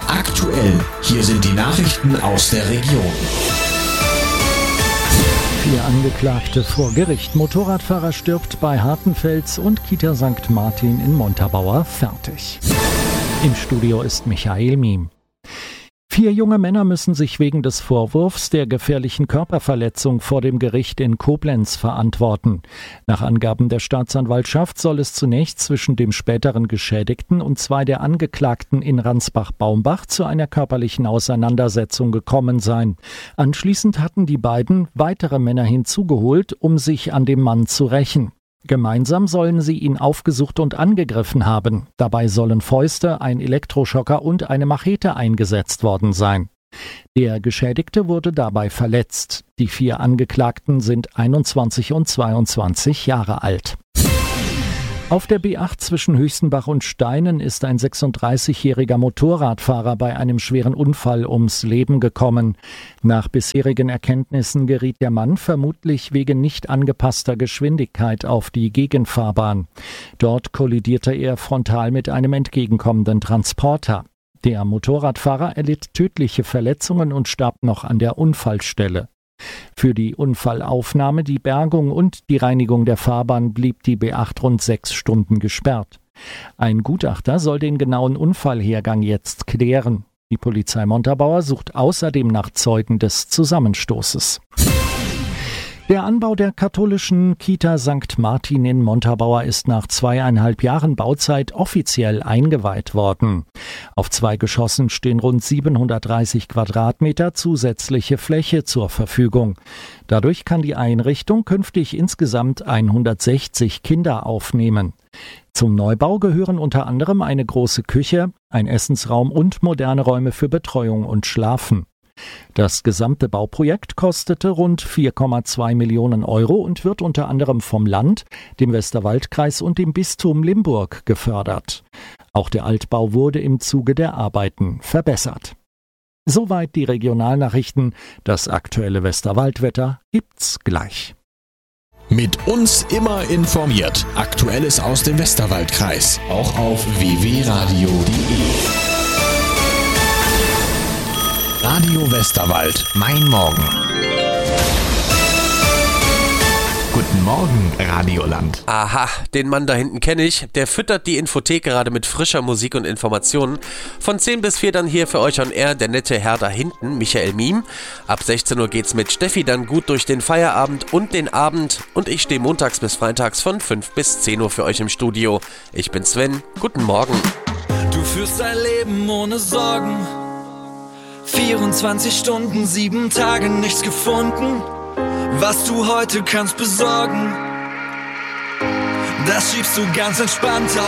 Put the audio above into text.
Aktuell, hier sind die Nachrichten aus der Region. 4 Angeklagte vor Gericht. Motorradfahrer stirbt bei Hartenfels und Kita St. Martin in Montabaur fertig. Im Studio ist Michael Miem. 4 junge Männer müssen sich wegen des Vorwurfs der gefährlichen Körperverletzung vor dem Gericht in Koblenz verantworten. Nach Angaben der Staatsanwaltschaft soll es zunächst zwischen dem späteren Geschädigten und 2 der Angeklagten in Ransbach-Baumbach zu einer körperlichen Auseinandersetzung gekommen sein. Anschließend hatten die beiden weitere Männer hinzugeholt, um sich an dem Mann zu rächen. Gemeinsam sollen sie ihn aufgesucht und angegriffen haben. Dabei sollen Fäuste, ein Elektroschocker und eine Machete eingesetzt worden sein. Der Geschädigte wurde dabei verletzt. Die 4 Angeklagten sind 21 und 22 Jahre alt. Auf der B8 zwischen Höchstenbach und Steinen ist ein 36-jähriger Motorradfahrer bei einem schweren Unfall ums Leben gekommen. Nach bisherigen Erkenntnissen geriet der Mann vermutlich wegen nicht angepasster Geschwindigkeit auf die Gegenfahrbahn. Dort kollidierte er frontal mit einem entgegenkommenden Transporter. Der Motorradfahrer erlitt tödliche Verletzungen und starb noch an der Unfallstelle. Für die Unfallaufnahme, die Bergung und die Reinigung der Fahrbahn blieb die B8 rund 6 Stunden gesperrt. Ein Gutachter soll den genauen Unfallhergang jetzt klären. Die Polizei Montabaur sucht außerdem nach Zeugen des Zusammenstoßes. Der Anbau der katholischen Kita St. Martin in Montabaur ist nach 2,5 Jahren Bauzeit offiziell eingeweiht worden. Auf 2 Geschossen stehen rund 730 Quadratmeter zusätzliche Fläche zur Verfügung. Dadurch kann die Einrichtung künftig insgesamt 160 Kinder aufnehmen. Zum Neubau gehören unter anderem eine große Küche, ein Essensraum und moderne Räume für Betreuung und Schlafen. Das gesamte Bauprojekt kostete rund 4,2 Millionen Euro und wird unter anderem vom Land, dem Westerwaldkreis und dem Bistum Limburg gefördert. Auch der Altbau wurde im Zuge der Arbeiten verbessert. Soweit die Regionalnachrichten. Das aktuelle Westerwaldwetter gibt's gleich. Mit uns immer informiert. Aktuelles aus dem Westerwaldkreis. Auch auf www.radio.de. Radio Westerwald. Mein Morgen. Guten Morgen, Radioland. Aha, den Mann da hinten kenne ich. Der füttert die Infothek gerade mit frischer Musik und Informationen. Von 10 bis 4 dann hier für euch on air der nette Herr da hinten, Michael Miem. Ab 16 Uhr geht's mit Steffi dann gut durch den Feierabend und den Abend. Und ich stehe montags bis freitags von 5 bis 10 Uhr für euch im Studio. Ich bin Sven. Guten Morgen. Du führst dein Leben ohne Sorgen. 24 Stunden, 7 Tage, nichts gefunden. Was du heute kannst besorgen, das schiebst du ganz entspannt auf.